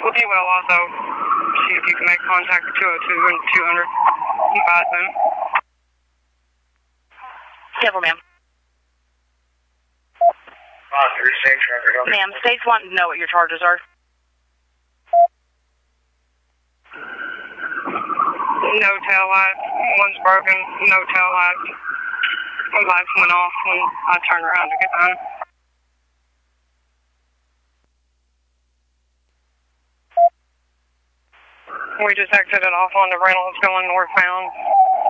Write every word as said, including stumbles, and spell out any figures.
You will also see if you can make contact with two oh two and two hundred. Advise them. Devil, ma'am. Uh, three six, ma'am, state's wanting to know what your charges are. No tail light. One's broken. No tail light. The lights went off when I turned around to get home. We just exited off on the Reynolds going northbound.